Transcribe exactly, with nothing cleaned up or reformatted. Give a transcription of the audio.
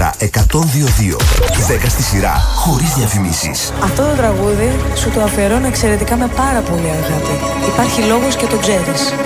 τέσσερα εκατόν δύο δύο. δέκα στη σειρά, χωρίς διαφημίσεις. Αυτό το τραγούδι σου το αφιερώνω εξαιρετικά με πάρα πολύ αγάπη. Υπάρχει λόγος και το ξέρεις.